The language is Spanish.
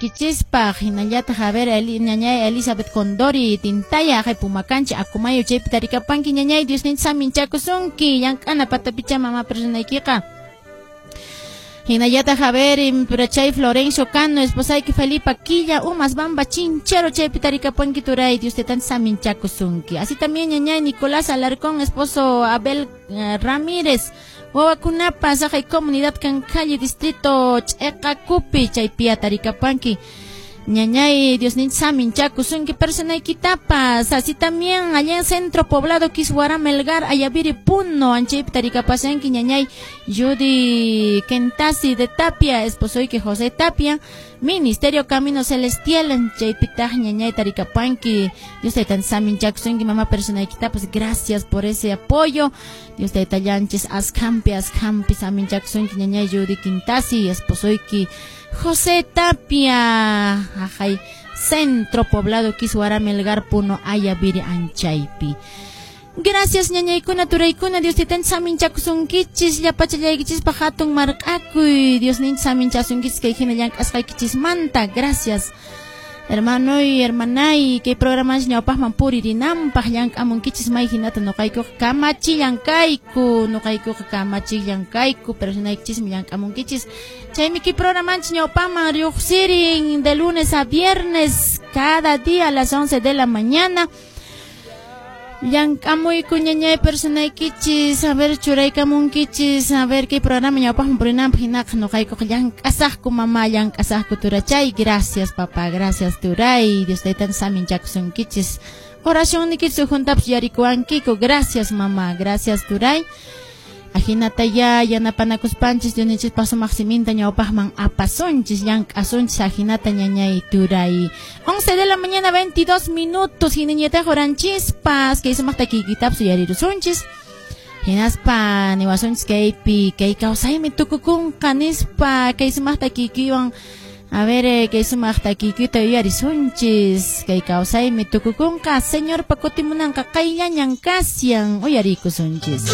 kichispa hinallata haber ñañay Elizabeth Condori tintaya hay pumakanchi akumayo chaypi tarikapanki ñañay Dios ninta saminchakusunki llank'ana patapicha mama personaykiqa hinallata haber chay Florencio Cano esposayki Felipa Quilla umas bamba chinchero chaypi tarikapanki turay Dios te tan saminchakusunki así también ñañay Nicolás Alarcón esposo Abel Ramírez wawakunapas hay comunidad Cancalli distrito Ch'eqakupi chaypi tarikapanki ñañay Dios ninta saminchakusunki personaykitapas así también allá en centro poblado Kiswara Melgar Ayaviri Puno anchaypi tarikapasanki ñañay Judy Kentasi de Tapia esposoyki José Tapia Ministerio Camino Celestial chaypitaq ñañay tarikapanki Dios te tan saminchakusunki mama personaykitapas gracias por ese apoyo Dios te tallanches askampi saminchakusunki ñañay Judy Kentasi esposoyki José Tapia ajay centro poblado Kiswara Melgar Puno Ayaviri anchaypi gracias ñañaykuna turaykuna Dios te tan saminchakusunkichis llapachallaykichis hatun marq'akuy Dios ninta saminchasunkichis kay hina llank'asqaykichismanta gracias hermano y hermanay kay programas ñawpaqman puririnanpaq llank'amunkichis may hinata nuqaykuqa kamachillanqayku personaykichismi llank'amunkichis chaymi kay programanchis ñawpaqman riqsirin de lunes a viernes cada día a las 11 de la mañana llank'amuyku ñañay personaykichis a ver churaykamunkichis a ver kay programa ñawpaqman purinanpaq hinaqa nuqaykuqa llank'asaqku mama llank'asaqku turachay gracias papá gracias turay Dios taytan saminchakusunkichis oración nikichis juntapas yarikuwankiku gracias mamá gracias turay ajinata yanapanakuspanchis Diosninchis pasumaq siminta ñawpaqman apasunchis llank'asunchis ajinata ñañay turay 11 de la mañana 22 minutos hinañataq horanchispas kay sumaqta kiykitapas yarirusunchis hinaspa niwasunchis kaypi kay kawsaymi tukukunqa nispa kay sumaqta kiykiwan a ver kay sumaqta kiykita uyarisunchis kay kawsaymi tukukunqa señor pakutimunanqa qayllañan kasyan uyarikusunchis